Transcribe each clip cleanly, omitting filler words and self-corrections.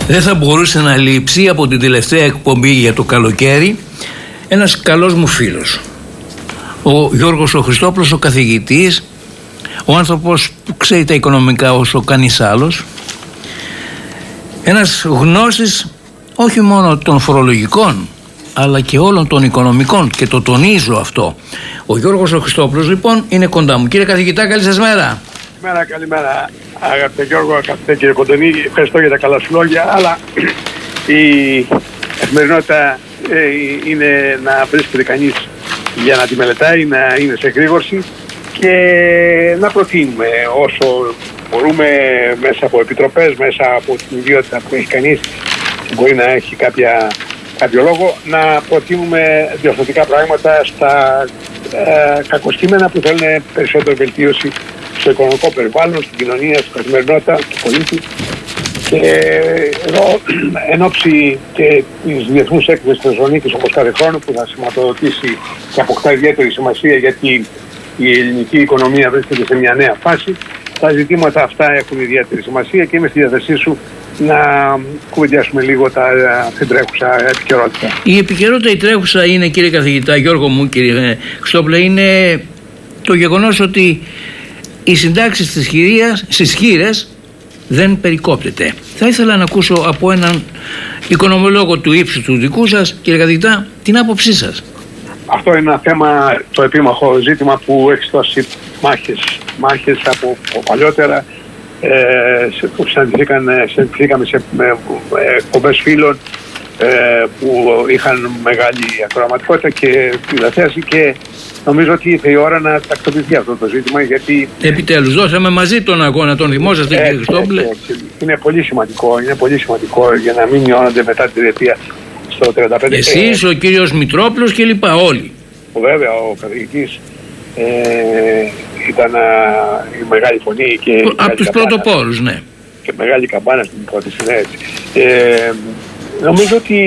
Δεν θα μπορούσε να λείψει από την τελευταία εκπομπή για το καλοκαίρι ένας καλός μου φίλος, ο Γιώργος ο Χριστόπουλος, ο καθηγητής, ο άνθρωπος που ξέρει τα οικονομικά όσο κανείς άλλος, ένας γνώστης όχι μόνο των φορολογικών αλλά και όλων των οικονομικών, και το τονίζω αυτό. Ο Γιώργος ο Χριστόπουλος λοιπόν είναι κοντά μου. Κύριε καθηγητά, καλή σας μέρα. Καλημέρα αγαπητέ Γιώργο, αγαπητέ κύριε Κοντονή, ευχαριστώ για τα καλά σου λόγια, αλλά η καθημερινότητα είναι να βρίσκεται κανείς για να τη μελετάει, να είναι σε εγρήγορση και να προτείνουμε όσο μπορούμε μέσα από επιτροπές, μέσα από την ιδιότητα που έχει κανείς, μπορεί να έχει κάποιο λόγο, να προτείνουμε διορθωτικά πράγματα στα κακοσκήμενα που θέλουν περισσότερη βελτίωση στο οικονομικό περιβάλλον, στην κοινωνία, στην καθημερινότητα του πολίτη. Και εδώ εν ώψη και της διεθνούς έκθεσης Θεσσαλονίκης, όπως κάθε χρόνο, που θα σηματοδοτήσει και αποκτά ιδιαίτερη σημασία γιατί η ελληνική οικονομία βρίσκεται σε μια νέα φάση, τα ζητήματα αυτά έχουν ιδιαίτερη σημασία και είμαι στη διάθεσή σου να κουβεντιάσουμε λίγο την τρέχουσα επικαιρότητα. Η επικαιρότητα, η τρέχουσα είναι, κύριε καθηγητά, Γιώργο μου, κύριε Χριστόπουλε, είναι το γεγονός ότι οι συντάξεις στις χήρες δεν περικόπτεται. Θα ήθελα να ακούσω από έναν οικονομολόγο του ύψου του δικού σας, κύριε καθηγητά, την άποψή σας. Αυτό είναι ένα θέμα, το επίμαχο ζήτημα που έχει δώσει μάχες από παλιότερα, που συναντηθήκαμε σε εκπομπές φίλων που είχαν μεγάλη ακροαματικότητα και τηλεθέαση, και νομίζω ότι ήρθε η ώρα να τακτοποιηθεί αυτό το ζήτημα, γιατί επιτέλους δώσαμε μαζί τον αγώνα, τον θυμόσαστε κύριε Χριστόπουλε. Είναι πολύ σημαντικό για να μην μειώνονται μετά τη διετία στο 35. Εσείς, ο κύριος Μητρόπουλος και λοιπά, όλοι. Βέβαια ο καθηγητής ήταν η μεγάλη φωνή και από τους πρωτοπόρους, ναι. Και μεγάλη καμπάνα στην πρώτη συνέντευξη. Νομίζω ότι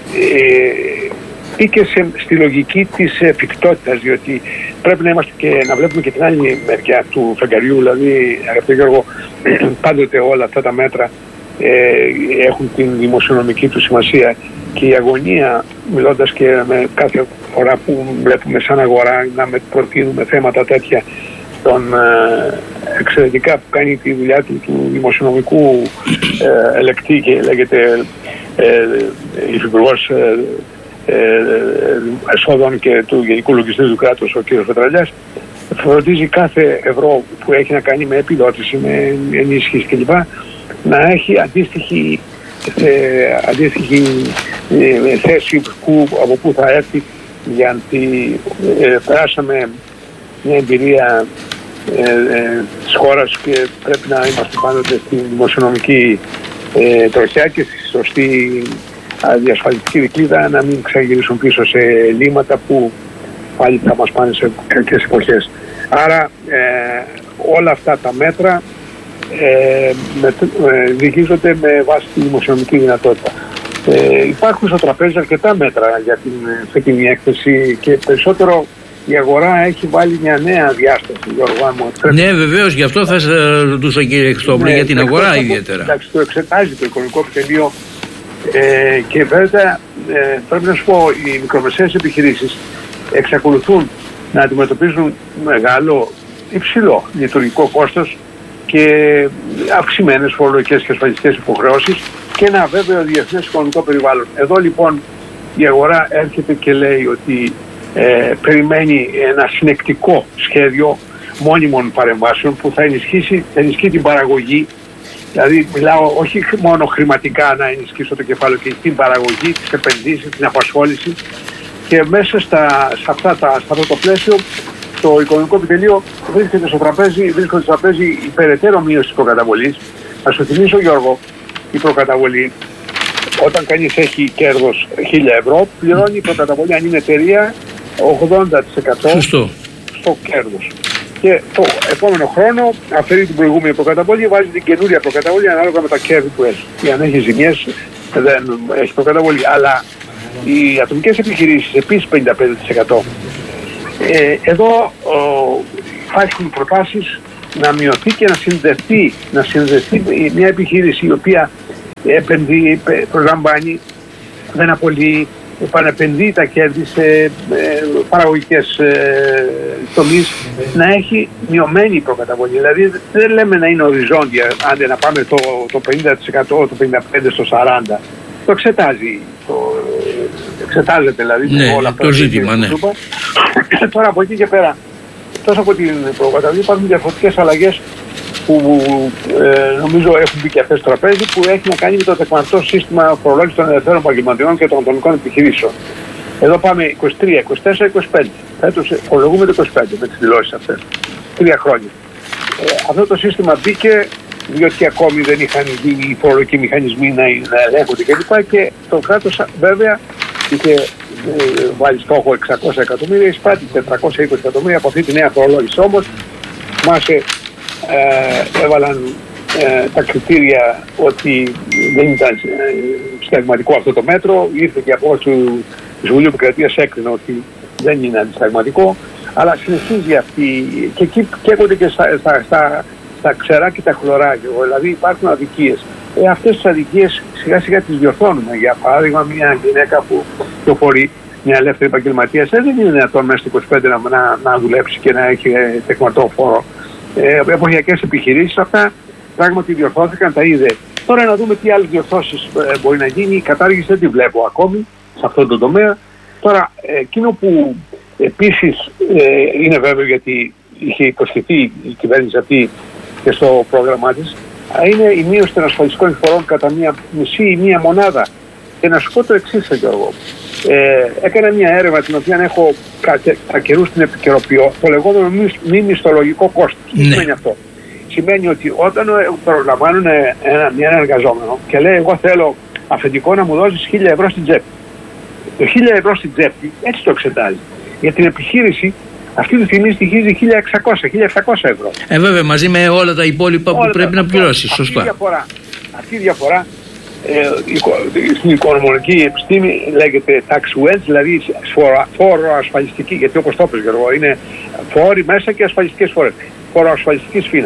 μπήκε στη λογική της εφικτότητας, διότι πρέπει να είμαστε και να βλέπουμε και την άλλη μεριά του φεγγαριού. Δηλαδή, αγαπητέ Γιώργο, πάντοτε όλα αυτά τα μέτρα έχουν την δημοσιονομική του σημασία, και η αγωνία, μιλώντας και με κάθε φορά που βλέπουμε σαν αγορά να προτείνουμε θέματα τέτοια, τον εξαιρετικά που κάνει τη δουλειά του δημοσιονομικού ελεκτή και λέγεται υφυπουργός εσόδων και του Γενικού Λογιστή του κράτους, ο κ. Πετραλιάς, φροντίζει κάθε ευρώ που έχει να κάνει με επιδότηση, με ενίσχυση κλπ. Να έχει αντίστοιχη θέση από πού θα έρθει, γιατί περάσαμε μια εμπειρία της χώρας και πρέπει να είμαστε πάντοτε στη δημοσιονομική τροχιά και στη σωστή διασφαλιστική δικλίδα, να μην ξαναγυρίσουν πίσω σε ελλείμματα που πάλι θα μας πάνε σε κακές εποχές. Άρα όλα αυτά τα μέτρα διοικίζονται με βάση τη δημοσιονομική δυνατότητα. Υπάρχουν στο τραπέζι αρκετά μέτρα για την φετινή έκθεση και περισσότερο η αγορά έχει βάλει μια νέα διάσταση. Ναι, βεβαίως, γι' αυτό θα σας ρωτούσα κύριε Χριστόπουλε, για την αγορά ιδιαίτερα. Εντάξει, το εξετάζει το Οικονομικό Επιτελείο και βέβαια πρέπει να σου πω, οι μικρομεσαίες επιχειρήσεις εξακολουθούν να αντιμετωπίζουν υψηλό λειτουργικό κόστος και αυξημένες φορολογικές και ασφαλιστικές υποχρεώσεις και ένα βέβαιο διεθνές οικονομικό περιβάλλον. Εδώ λοιπόν η αγορά έρχεται και λέει ότι περιμένει ένα συνεκτικό σχέδιο μόνιμων παρεμβάσεων που θα ενισχύει την παραγωγή. Δηλαδή μιλάω όχι μόνο χρηματικά να ενισχύσω το κεφάλαιο, και την παραγωγή, τις επενδύσεις, την απασχόληση, και μέσα σε αυτό το πλαίσιο το Οικονομικό Επιτελείο βρίσκεται στο τραπέζι η περαιτέρω μείωση της προκαταβολής. Να σου θυμίσω, Γιώργο, η προκαταβολή, όταν κανείς έχει κέρδος 1.000 ευρώ, πληρώνει η προκαταβολή, αν είναι εταιρεία, 80% στο κέρδος. Και το επόμενο χρόνο αφαιρεί την προηγούμενη προκαταβολή, βάζει την καινούρια προκαταβολή ανάλογα με τα κέρδη που έχει. Και αν έχει ζημιές δεν έχει προκαταβολή. Αλλά οι ατομικές επιχειρήσεις επίσης 55%. Εδώ υπάρχουν προτάσεις να μειωθεί και να συνδεθεί μια επιχείρηση η οποία προσλαμβάνει, δεν απολύει, επανεπενδύει τα κέρδη σε παραγωγικές τομείς, να έχει μειωμένη προκαταβολή. Δηλαδή δεν λέμε να είναι οριζόντια, άντε να πάμε το 50%, το 55% στο 40%. Το εξετάζει, εξετάζεται δηλαδή όλα το ζήτημα, ναι. Τώρα από εκεί και πέρα, τόσο από την προκαταβολή υπάρχουν διαφορετικές αλλαγές που νομίζω έχουν μπει και αυτές στο τραπέζι, που έχει να κάνει με το τεκμαρτό σύστημα φορολόγησης των ελευθέρων επαγγελματιών και των ατομικών επιχειρήσεων. Εδώ πάμε 23, 24, 25. Φέτος φορολογούμε το 25 με τις δηλώσεις αυτές. 3 χρόνια. Αυτό το σύστημα μπήκε διότι ακόμη δεν είχαν γίνει οι φορολογικοί μηχανισμοί να ελέγχονται κλπ. Και το κράτος βέβαια είχε βάλει στόχο 600 εκατομμύρια, εισπράττει 420 εκατομμύρια από αυτή τη νέα φορολόγηση. Όμως μας έβαλαν τα κριτήρια ότι δεν ήταν συνταγματικό αυτό το μέτρο. Ήρθε και από του Συμβουλίου Επικρατείας έκρινε ότι δεν είναι αντισυνταγματικό, αλλά συνεχίζει αυτή και εκεί καίγονται και στα ξερά και τα χλωράκια. Δηλαδή υπάρχουν αδικίες. Αυτές τις αδικίες σιγά σιγά τις διορθώνουμε. Για παράδειγμα, μια γυναίκα που κυκλοφορεί, μια ελεύθερη επαγγελματία, δεν είναι δυνατόν μέσα στο 25 να δουλέψει και να έχει τεκμαρτό φόρο. Εποχιακές επιχειρήσεις, αυτά πράγματι διορθώθηκαν, τα είδε. Τώρα να δούμε τι άλλες διορθώσεις μπορεί να γίνει. Η κατάργηση δεν τη βλέπω ακόμη σε αυτόν τον τομέα. Τώρα, εκείνο που επίσης είναι βέβαιο, γιατί είχε υποσχεθεί η κυβέρνηση αυτή και στο πρόγραμμά της, είναι η μείωση των ασφαλιστικών εισφορών κατά μισή ή μία μονάδα. Και να σου πω το εξής, Γιώργο. Έκανα μια έρευνα την οποία έχω καιρούς την επικαιροποιώ, το λεγόμενο μη μισθολογικό κόστος. Τι σημαίνει αυτό? Σημαίνει ότι όταν προλαμβάνουν έναν εργαζόμενο και λέει εγώ θέλω αφεντικό να μου δώσεις 1.000 ευρώ στην τσέπη. Το 1.000 ευρώ στην τσέπη έτσι το εξετάζει. Για την επιχείρηση αυτή τη στιγμή στοιχίζει 1.600-1.700 ευρώ. Βέβαια, μαζί με όλα τα υπόλοιπα που πρέπει να πληρώσει. Σωστά. Αυτή η διαφορά στην οικονομική επιστήμη λέγεται tax wedge, δηλαδή φόρο ασφαλιστική, γιατί όπως το είπες Γιώργο, είναι φόροι μέσα και ασφαλιστικές φόρες. Φόρο ασφαλιστική σφήνα.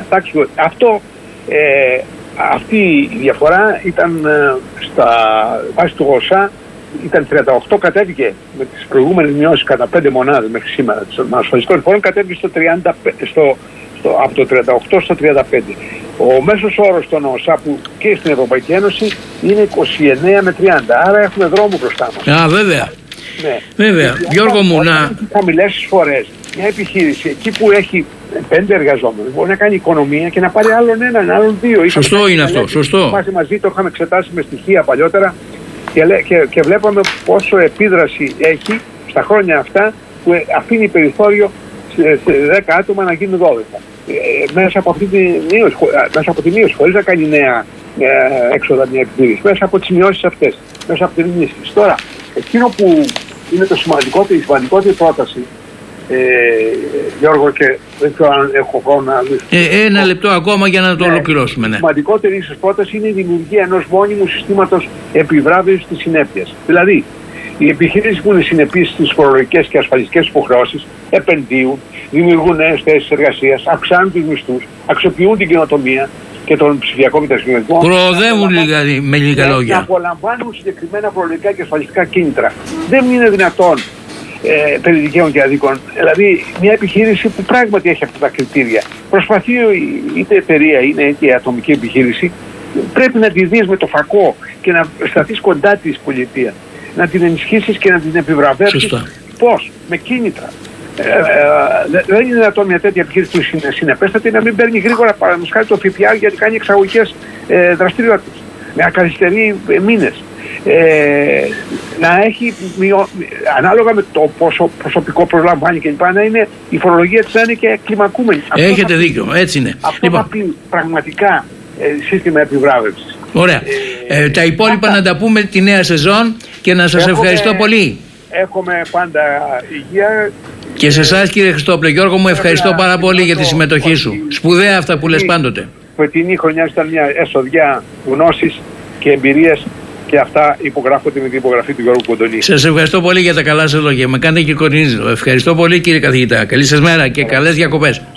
Αυτή η διαφορά ήταν στα βάση του ΟΣΑ, ήταν 38, κατέβηκε με τις προηγούμενες μειώσεις κατά 5 μονάδες μέχρι σήμερα των ασφαλιστικών φόρων, κατέβηκε από το 38 στο 35. Ο μέσος όρος των ΟΣΑ που και στην Ευρωπαϊκή Ένωση είναι 29 με 30, άρα έχουμε δρόμο μπροστά μας. Βέβαια. Ναι. Βέβαια. Γιώργο μου, να... χαμηλές εισφορές, μια επιχείρηση εκεί που έχει 5 εργαζόμενους μπορεί να κάνει οικονομία και να πάρει άλλον έναν, άλλον δύο. Σωστό είναι αυτό, σωστό. Μαζί το είχαμε εξετάσει με στοιχεία παλιότερα και βλέπαμε πόσο επίδραση έχει στα χρόνια αυτά που αφήνει περιθώριο σε 10 άτομα να γίνουν 12. Μέσα από τη μείωση, χωρίς να κάνει νέα έξοδα μια επιχείρηση, μέσα από τις μειώσεις αυτές, μέσα από την ενίσχυση. Τώρα, εκείνο που είναι η σημαντικότερη πρόταση, Γιώργο, και δεν ξέρω αν έχω χρόνο να ένα λεπτό ακόμα για να το ολοκληρώσουμε. Ναι. Η σημαντικότερη ίσως πρόταση είναι η δημιουργία ενός μόνιμου συστήματος επιβράβευσης της συνέπειας. Δηλαδή, οι επιχειρήσεις που είναι συνεπείς στις φορολογικές και ασφαλιστικές υποχρεώσεις επενδύουν, δημιουργούν νέες θέσεις εργασίας, αυξάνουν τους μισθούς, αξιοποιούν την καινοτομία και τον ψηφιακό μετασχηματισμό. Προοδεύουν με λίγα λόγια. Και απολαμβάνουν συγκεκριμένα φορολογικά και ασφαλιστικά κίνητρα. Δεν είναι δυνατόν περί δικαίων και αδίκων. Δηλαδή, μια επιχείρηση που πράγματι έχει αυτά τα κριτήρια, προσπαθεί είτε εταιρεία είτε ατομική επιχείρηση, πρέπει να τη δεις με το φακό και να σταθείς κοντά της πολιτεία. Να την ενισχύσεις και να την επιβραβεύσεις. Πώς? Με κίνητρα. Δεν είναι δυνατόν μια τέτοια επιχείρηση που είναι συνεπέστατη να μην παίρνει γρήγορα παραδείγματος το ΦΠΑ γιατί κάνει εξαγωγικές δραστηριότητες. Να καθυστερεί μήνες. Να έχει ανάλογα με το πόσο προσωπικό προσλαμβάνει και λοιπά, να είναι η φορολογία της να είναι και κλιμακούμενη. Έχετε δίκιο, έτσι είναι. Αυτό θα πει πραγματικά σύστημα επιβράβευσης. Ωραία. Τα υπόλοιπα να τα πούμε τη νέα σεζόν και να σας ευχαριστώ πολύ. Έχουμε πάντα υγεία. Και σε εσάς κύριε Χριστόπουλε. Γιώργο μου, ευχαριστώ πάρα πολύ για τη συμμετοχή σου. Σπουδαία αυτά που λες πάντοτε. Φετινή χρονιά ήταν μια εσοδιά γνώσης και εμπειρίας και αυτά υπογράφονται με την υπογραφή του Γιώργου Κοντονή. Σας ευχαριστώ πολύ για τα καλά σας λόγια. Με κάνετε και κορνίζω. Ευχαριστώ πολύ κύριε καθηγητά. Καλή σας μέρα και καλές διακοπές.